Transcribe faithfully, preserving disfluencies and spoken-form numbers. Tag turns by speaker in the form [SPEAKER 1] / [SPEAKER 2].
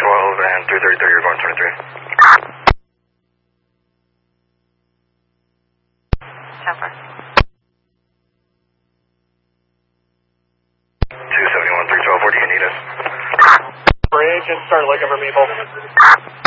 [SPEAKER 1] twelve and three thirty-three, you're going twenty-three.
[SPEAKER 2] Temper.
[SPEAKER 1] two seventy-one, three twelve, where do you need us?
[SPEAKER 3] For agents, start looking for people.